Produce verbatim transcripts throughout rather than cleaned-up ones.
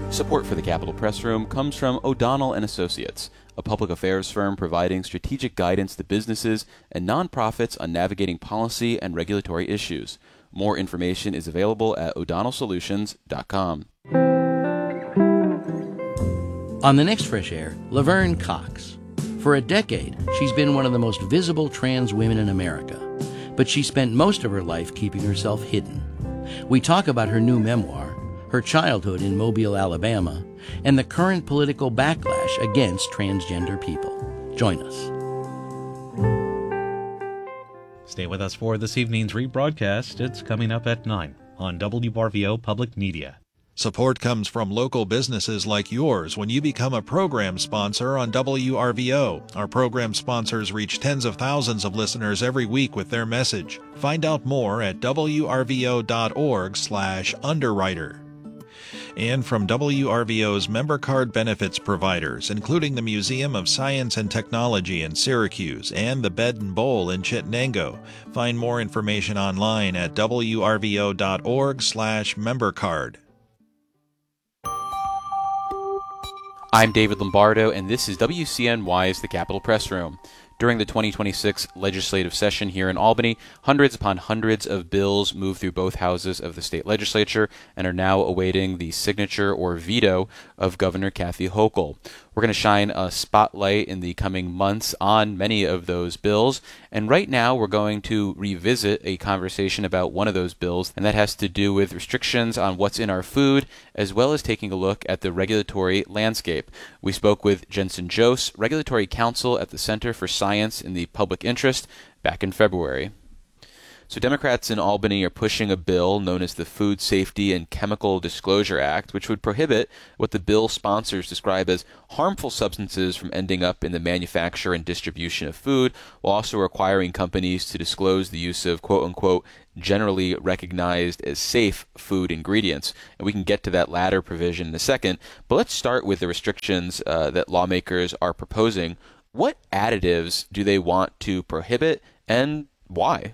Support for the Capitol Press Room comes from O'Donnell and Associates, a public affairs firm providing strategic guidance to businesses and nonprofits on navigating policy and regulatory issues. More information is available at o'donnell solutions dot com. On the next Fresh Air, Laverne Cox. For a decade, she's been one of the most visible trans women in America, but she spent most of her life keeping herself hidden. We talk about her new memoir, her childhood in Mobile, Alabama, and the current political backlash against transgender people. Join us. Stay with us for this evening's rebroadcast. It's coming up at nine on W R V O Public Media. Support comes from local businesses like yours when you become a program sponsor on W R V O. Our program sponsors reach tens of thousands of listeners every week with their message. Find out more at w r v o dot org slash underwriter. And from W R V O's member card benefits providers, including the Museum of Science and Technology in Syracuse and the Bed and Bowl in Chittenango. Find more information online at w r v o dot org slash member card. I'm David Lombardo, and this is W C N Y's The Capitol Press Room. During the twenty twenty-six legislative session here in Albany, hundreds upon hundreds of bills moved through both houses of the state legislature and are now awaiting the signature or veto of Governor Kathy Hochul. We're going to shine a spotlight in the coming months on many of those bills, and right now we're going to revisit a conversation about one of those bills, and that has to do with restrictions on what's in our food, as well as taking a look at the regulatory landscape. We spoke with Jensen Jose, Regulatory Counsel at the Center for Science in the Public Interest, back in February. So Democrats in Albany are pushing a bill known as the Food Safety and Chemical Disclosure Act, which would prohibit what the bill sponsors describe as harmful substances from ending up in the manufacture and distribution of food, while also requiring companies to disclose the use of quote-unquote generally recognized as safe food ingredients. And we can get to that latter provision in a second, but let's start with the restrictions uh, that lawmakers are proposing. What additives do they want to prohibit, and why?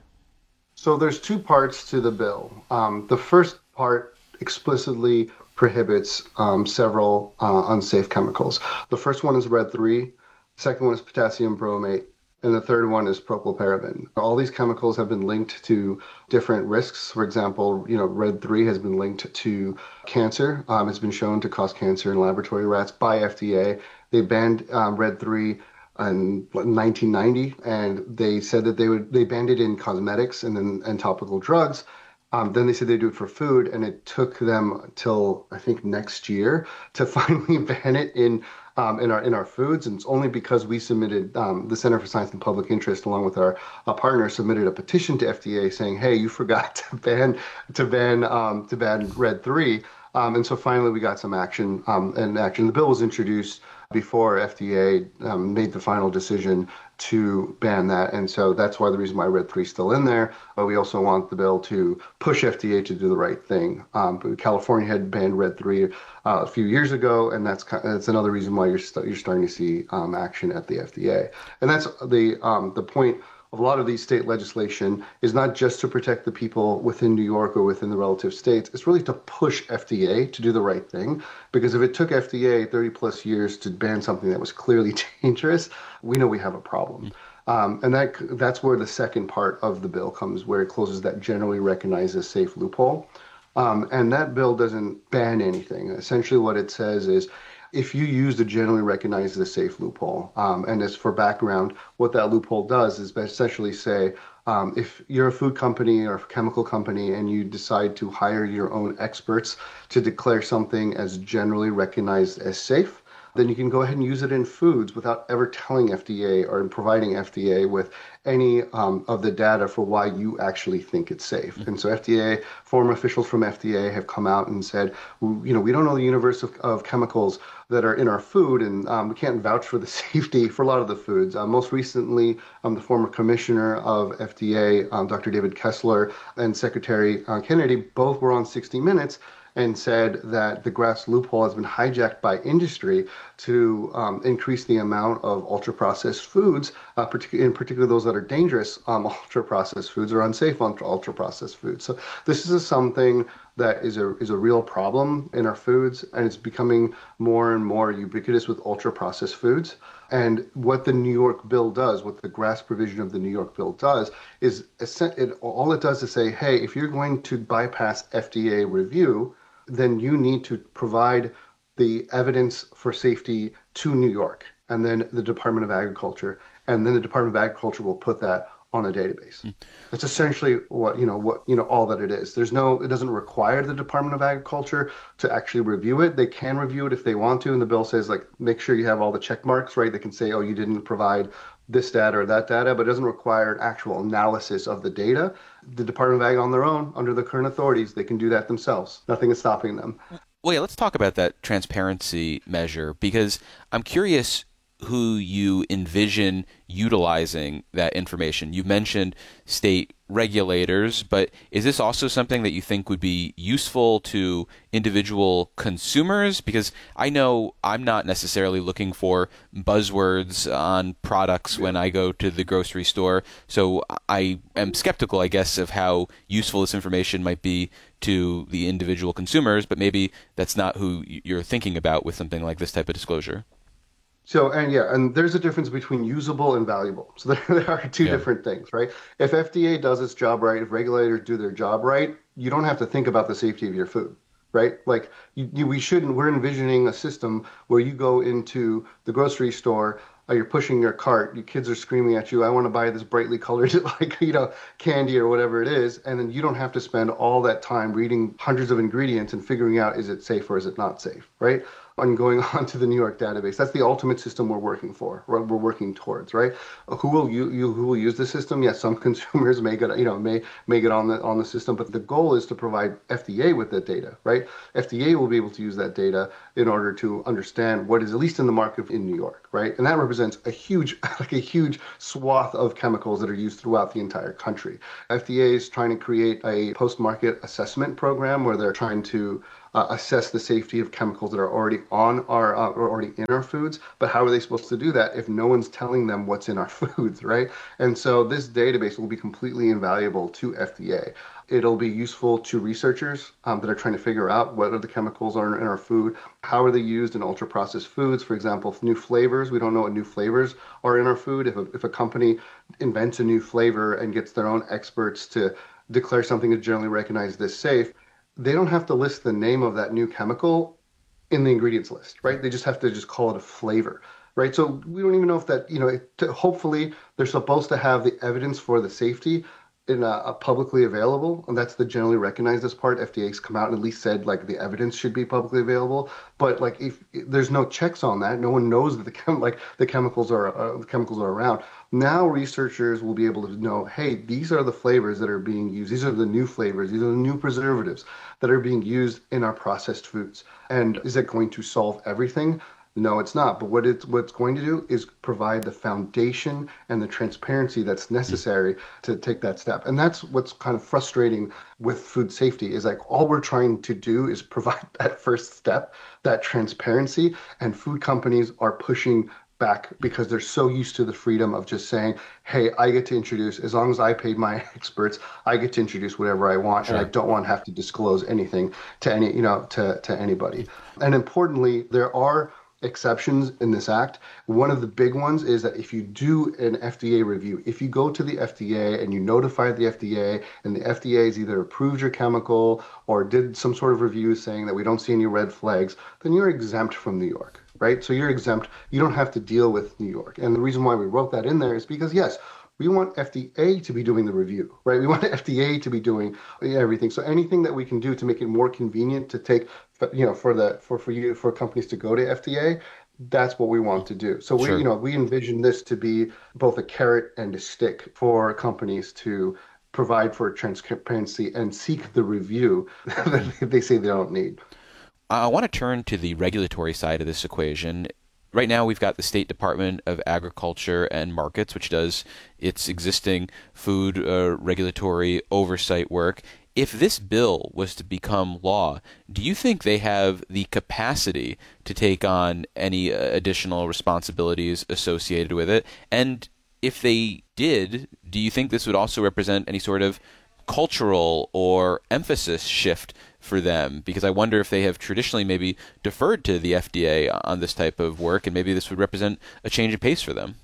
So there's two parts to the bill. Um, the first part explicitly prohibits um, several uh, unsafe chemicals. The first one is red three, the second one is potassium bromate, and the third one is propylparaben. All these chemicals have been linked to different risks. For example, you know, red three has been linked to cancer. Um, it's been shown to cause cancer in laboratory rats by F D A. They banned um, red three in nineteen ninety, and they said that they would they banned it in cosmetics and then and topical drugs. Um, then they said they'd do it for food, and it took them till I think next year to finally ban it in um, in our in our foods. And it's only because we submitted um, the Center for Science and Public Interest, along with our uh, partner, submitted a petition to F D A saying, "Hey, you forgot to ban to ban um, to ban red three." Um, and so finally, we got some action. Um, and action. The bill was introduced before F D A um, made the final decision to ban that. And so that's why the reason why red three is still in there. But we also want the bill to push F D A to do the right thing. Um, but California had banned red three uh, a few years ago, and that's that's another reason why you're st- you're starting to see um, action at the F D A. And that's the um, the point of a lot of these state legislation is not just to protect the people within New York or within the relative states. It's really to push F D A to do the right thing. Because if it took F D A thirty plus years to ban something that was clearly dangerous, we know we have a problem. Um, and that that's where the second part of the bill comes, where it closes that generally recognized as safe loophole. Um, and that bill doesn't ban anything. Essentially what it says is, if you use the generally recognized as safe loophole, um, and as for background, what that loophole does is essentially say, um, if you're a food company or a chemical company and you decide to hire your own experts to declare something as generally recognized as safe, then you can go ahead and use it in foods without ever telling F D A or providing F D A with any um, of the data for why you actually think it's safe. Mm-hmm. And so F D A, former officials from F D A have come out and said, you know, we don't know the universe of, of chemicals that are in our food, and um, we can't vouch for the safety for a lot of the foods. Uh, most recently, um, the former commissioner of F D A, um, Doctor David Kessler, and Secretary uh, Kennedy both were on sixty minutes and said that the GRAS loophole has been hijacked by industry to um, increase the amount of ultra-processed foods, uh, partic- in particular those that are dangerous um, ultra-processed foods or unsafe ultra-processed foods. So this is something that is a is a real problem in our foods, and it's becoming more and more ubiquitous with ultra processed foods. And what the New York bill does, what the GRAS provision of the New York bill does, is it, all it does is say, hey, if you're going to bypass F D A review, then you need to provide the evidence for safety to New York and then the Department of Agriculture, and then the Department of Agriculture will put that on a database. Mm. That's essentially what, you know, what, you know, all that it is. There's no, it doesn't require the Department of Agriculture to actually review it. They can review it if they want to. And the bill says, like, make sure you have all the check marks, right? They can say, oh, you didn't provide this data or that data, but it doesn't require an actual analysis of the data. The Department of Ag on their own, under the current authorities, they can do that themselves. Nothing is stopping them. Well, yeah, let's talk about that transparency measure, because I'm curious who you envision utilizing that information. You mentioned state regulators, but is this also something that you think would be useful to individual consumers? Because I know I'm not necessarily looking for buzzwords on products when I go to the grocery store, so I am skeptical, I guess, of how useful this information might be to the individual consumers, but maybe that's not who you're thinking about with something like this type of disclosure. So, and yeah, and there's a difference between usable and valuable. So there, there are two yeah. different things, right? If F D A does its job right, if regulators do their job right, you don't have to think about the safety of your food, right? Like you, you, we shouldn't, we're envisioning a system where you go into the grocery store, uh, you're pushing your cart, your kids are screaming at you, I want to buy this brightly colored, like, you know, candy or whatever it is. And then you don't have to spend all that time reading hundreds of ingredients and figuring out, is it safe or is it not safe, right? On going on to the New York database. That's the ultimate system we're working for, we're working towards, right? Who will you, you who will use the system? Yes, some consumers may get, you know, may may get on the on the system, but the goal is to provide F D A with that data, right? F D A will be able to use that data in order to understand what is at least in the market in New York, right? And that represents a huge, like a huge swath of chemicals that are used throughout the entire country. F D A is trying to create a post-market assessment program where they're trying to Uh, assess the safety of chemicals that are already on our, uh, or already in our foods. But how are they supposed to do that if no one's telling them what's in our foods, right? And so this database will be completely invaluable to F D A. It'll be useful to researchers um, that are trying to figure out what are the chemicals are in our food, how are they used in ultra-processed foods. For example, new flavors, we don't know what new flavors are in our food. If a, if a company invents a new flavor and gets their own experts to declare something is generally recognized as safe, they don't have to list the name of that new chemical in the ingredients list, right? They just have to just call it a flavor, right? So we don't even know if that, you know, it, to, hopefully they're supposed to have the evidence for the safety in a, a publicly available, and that's the generally recognized as part. F D A's come out and at least said like the evidence should be publicly available, but like if, if there's no checks on that, no one knows that the chem like the chemicals are uh, the chemicals are around. Now researchers will be able to know, hey, these are the flavors that are being used. These are the new flavors. These are the new preservatives that are being used in our processed foods. And is it going to solve everything? No, it's not. But what it's what's going to do is provide the foundation and the transparency that's necessary to take that step. And that's what's kind of frustrating with food safety is like all we're trying to do is provide that first step, that transparency, and food companies are pushing back because they're so used to the freedom of just saying, hey, I get to introduce, as long as I paid my experts, I get to introduce whatever I want, sure. And I don't want to have to disclose anything to any, you know, to, to anybody. And importantly, there are exceptions in this act. One of the big ones is that if you do an F D A review, if you go to the F D A and you notify the F D A and the F D A has either approved your chemical or did some sort of review saying that we don't see any red flags, then you're exempt from New York, right? So you're exempt. You don't have to deal with New York. And the reason why we wrote that in there is because, yes, we want F D A to be doing the review, right? We want F D A to be doing everything. So anything that we can do to make it more convenient to take, you know, for the for for you for companies to go to F D A, that's what we want to do. So we, sure. you know, we envision this to be both a carrot and a stick for companies to provide for transparency and seek the review that they say they don't need. I want to turn to the regulatory side of this equation. Right now, we've got the State Department of Agriculture and Markets, which does its existing food uh, regulatory oversight work. If this bill was to become law, do you think they have the capacity to take on any uh, additional responsibilities associated with it? And if they did, do you think this would also represent any sort of cultural or emphasis shift for them? Because I wonder if they have traditionally maybe deferred to the F D A on this type of work, and maybe this would represent a change of pace for them.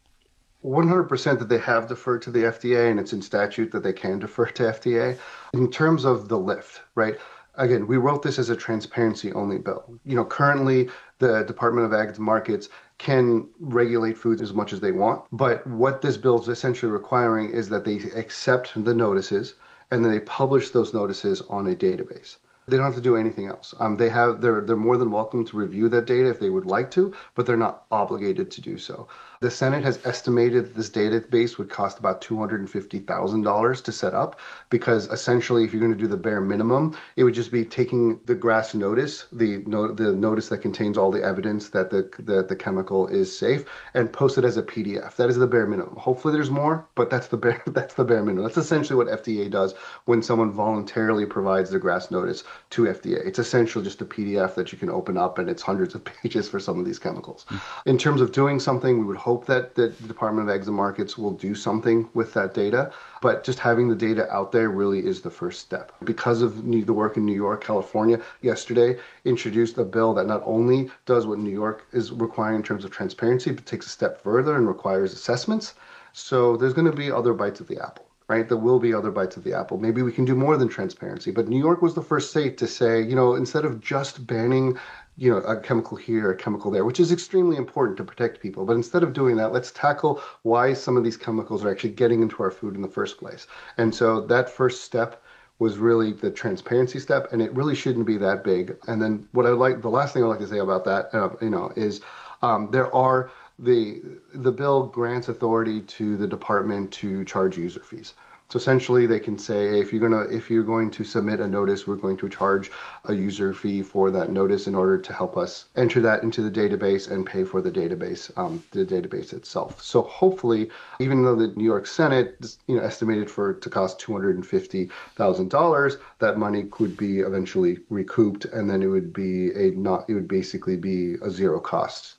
one hundred percent that they have deferred to the F D A, and it's in statute that they can defer to F D A. In terms of the lift, right? Again, we wrote this as a transparency-only bill. You know, currently the Department of Ag and Markets can regulate food as much as they want, but what this bill is essentially requiring is that they accept the notices and then they publish those notices on a database. They don't have to do anything else. Um, they have they're they're more than welcome to review that data if they would like to, but they're not obligated to do so. The Senate has estimated that this database would cost about two hundred fifty thousand dollars to set up, because essentially, if you're going to do the bare minimum, it would just be taking the GRAS notice, the no, the notice that contains all the evidence that the that the chemical is safe, and post it as a P D F. That is the bare minimum. Hopefully, there's more, but that's the bare that's the bare minimum. That's essentially what F D A does when someone voluntarily provides the GRAS notice to F D A. It's essentially just a P D F that you can open up, and it's hundreds of pages for some of these chemicals. Mm. In terms of doing something, we would hope that, that the Department of Ag and Markets will do something with that data, but just having the data out there really is the first step. Because of New, the work in New York, California, yesterday introduced a bill that not only does what New York is requiring in terms of transparency, but takes a step further and requires assessments. So there's going to be other bites of the apple. Right, there will be other bites of the apple. Maybe we can do more than transparency. But New York was the first state to say, you know, instead of just banning, you know, a chemical here, a chemical there, which is extremely important to protect people. But instead of doing that, let's tackle why some of these chemicals are actually getting into our food in the first place. And so that first step was really the transparency step, and it really shouldn't be that big. And then what I like, the last thing I'd like to say about that, uh, you know, is um, there are The the bill grants authority to the department to charge user fees. So essentially, they can say, if you're gonna if you're going to submit a notice, we're going to charge a user fee for that notice in order to help us enter that into the database and pay for the database, um, the database itself. So hopefully, even though the New York Senate, you know, estimated for it to cost two hundred fifty thousand dollars, that money could be eventually recouped, and then it would be a not it would basically be a zero cost